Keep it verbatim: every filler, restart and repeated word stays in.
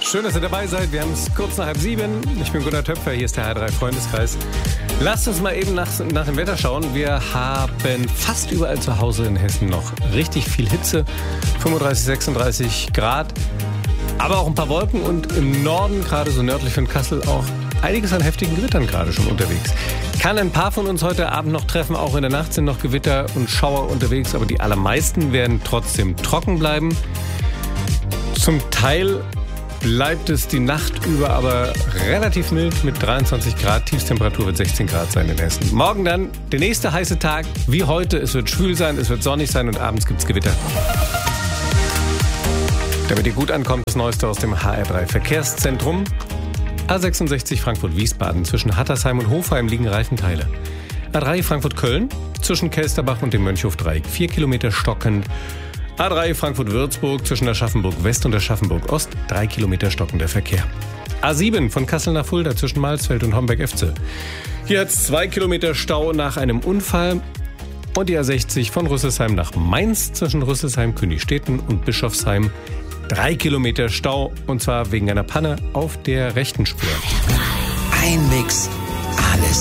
Schön, dass ihr dabei seid. Wir haben es kurz nach halb sieben. Ich bin Gunnar Töpfer, hier ist der H drei Freundeskreis. Lasst uns mal eben nach, nach dem Wetter schauen. Wir haben fast überall zu Hause in Hessen noch richtig viel Hitze. fünfunddreißig, sechsunddreißig Grad. Aber auch ein paar Wolken und im Norden, gerade so nördlich von Kassel, auch einiges an heftigen Gewittern gerade schon unterwegs. Kann ein paar von uns heute Abend noch treffen. Auch in der Nacht sind noch Gewitter und Schauer unterwegs. Aber die allermeisten werden trotzdem trocken bleiben. Zum Teil bleibt es die Nacht über aber relativ mild mit dreiundzwanzig Grad. Tiefstemperatur wird sechzehn Grad sein in Hessen. Morgen dann der nächste heiße Tag wie heute. Es wird schwül sein, es wird sonnig sein und abends gibt es Gewitter. Damit ihr gut ankommt, das Neueste aus dem H R drei Verkehrszentrum. A sechsundsechzig Frankfurt-Wiesbaden. Zwischen Hattersheim und Hofheim liegen Reifenteile. A drei Frankfurt-Köln. Zwischen Kelsterbach und dem Mönchhof-Dreieck. Vier Kilometer stockend. A drei Frankfurt-Würzburg zwischen Aschaffenburg-West und Aschaffenburg-Ost, drei Kilometer stockender Verkehr. A sieben von Kassel nach Fulda zwischen Malsfeld und Homberg-Efze. Hier hat es zwei Kilometer Stau nach einem Unfall. Und die A sechzig von Rüsselsheim nach Mainz zwischen Rüsselsheim, Königstetten und Bischofsheim. Drei Kilometer Stau und zwar wegen einer Panne auf der rechten Spur. Ein Mix